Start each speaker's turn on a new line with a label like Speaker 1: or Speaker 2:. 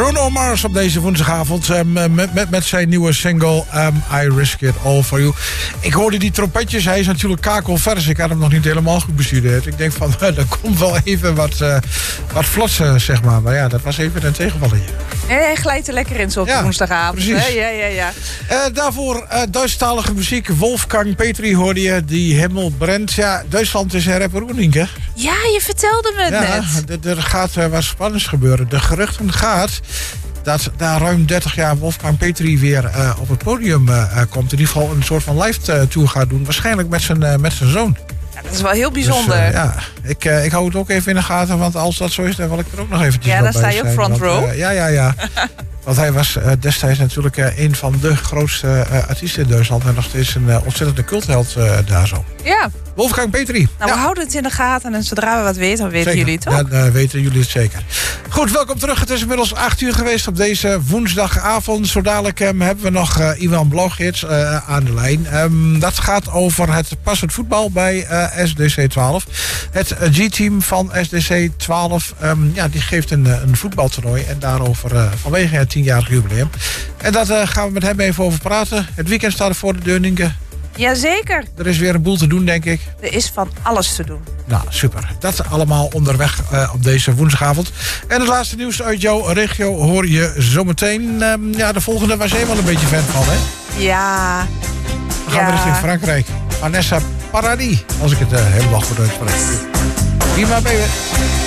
Speaker 1: Bruno Mars op deze woensdagavond met zijn nieuwe single I Risk It All For You. Ik hoorde die trompetjes, hij is natuurlijk kakelvers. Ik had hem nog niet helemaal goed bestudeerd. Ik denk van, er komt wel even wat vlots, zeg maar. Maar ja, dat was even een tegenvalletje.
Speaker 2: Hij glijdt er lekker in zo op de woensdagavond.
Speaker 1: Precies.
Speaker 2: Ja.
Speaker 1: Daarvoor Duitsstalige muziek. Wolfgang Petri hoorde je, die hemel brennt. Ja, Duitsland is een rapper, hè?
Speaker 2: Ja, je vertelde me het net.
Speaker 1: Er gaat wat spannends gebeuren. De geruchten gaat dat na ruim 30 jaar Wolfgang Petri weer op het podium komt. In ieder geval een soort van live tour gaat doen. Waarschijnlijk met zijn zoon.
Speaker 2: Ja, dat is wel heel bijzonder.
Speaker 1: Dus, ik hou het ook even in de gaten. Want als dat zo is, dan wil ik er ook nog eventjes bij zijn.
Speaker 2: Ja, dan sta je op front row.
Speaker 1: Ja. Want hij was destijds natuurlijk een van de grootste artiesten in Duitsland. En nog steeds een ontzettende cultheld daar zo.
Speaker 2: Ja.
Speaker 1: Wolfgang Petri.
Speaker 2: Nou, we houden het in de gaten. En zodra we wat weten, dan weten jullie het toch?
Speaker 1: Ja, dan weten jullie het zeker. Goed, welkom terug. Het is inmiddels 8 uur geweest op deze woensdagavond. Zo dadelijk hebben we nog Iwan Blauwgeerts aan de lijn. Dat gaat over het passend voetbal bij SDC 12. Het G-team van SDC 12 die geeft een voetbaltoernooi. En daarover vanwege het 10-jarig jubileum. En daar gaan we met hem even over praten. Het weekend staat er voor de deur, Nienke.
Speaker 2: Jazeker.
Speaker 1: Er is weer een boel te doen, denk ik.
Speaker 2: Er is van alles te doen.
Speaker 1: Nou, super. Dat allemaal onderweg op deze woensdagavond. En het laatste nieuws uit jouw regio hoor je zometeen. De volgende was jij wel een beetje fan van, hè?
Speaker 2: Ja.
Speaker 1: Dan gaan we richting Frankrijk. Vanessa Paradis, als ik het helemaal goed uitspreek. Prima, baby.